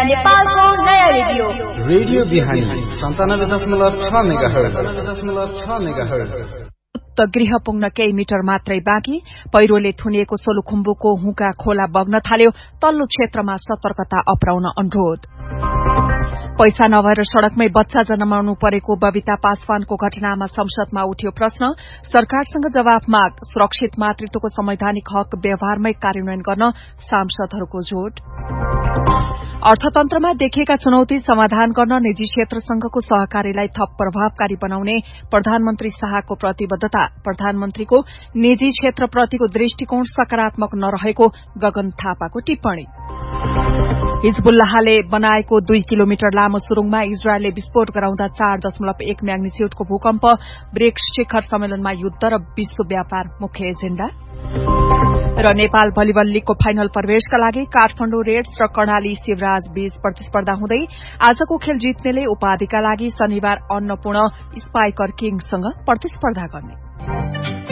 नेपालको नयाँ रेडियो बिहानी 97.6 मेगाहर्ज। गृह पुग्न केही मिटर मात्रै बाँकी, पहिरोले थुनिएको सोलुखुम्बुको हुँका खोला बग्न थाल्यो, तल्लो क्षेत्रमा सतर्कता अपनाउन अनुरोध। पैसा नभएर सड़कमै बच्चा जन्माउनु परेको बबिता पासवानको घटनामा संसदमा उठ्यो प्रश्न, सरकारसँग जवाफ माग। सुरक्षित मातृत्वको संवैधानिक हक व्यवहारमै कार्यान्वयन गर्न सांसदहरूको जोड़। अर्थतन्त्रमा देखिएका चुनौती समाधान गर्न निजी क्षेत्रसँगको सहकारीलाई थप प्रभावकारी बनाउने प्रधानमन्त्री शाहको प्रतिबद्धता। प्रधानमन्त्रीको निजी क्षेत्रप्रतिको दृष्टिकोण सकारात्मक नरहेको गगन थापाको टिप्पणी। हिजबुल्लाहले बनाएको 2 किलोमिटर लामो सुरुङमा इजरायलले विस्फोट गराउँदा 4.1 म्याग्निच्युडको भूकम्प। ब्रिक्स शिखर सम्मेलनमा युद्ध र विश्व व्यापार मुख्य एजेण्डा। र नेपाल भलिबल लीगको फाइनल प्रवेशका लागि काठमाडौँ रेड्स र कर्णाली शिवराज बीच प्रतिस्पर्धा हुँदै आजको खेल जित्नेले उपाधिका लागि शनिबार अन्नपूर्ण स्पाइकर किङ्ससँग प्रतिस्पर्धा गर्ने।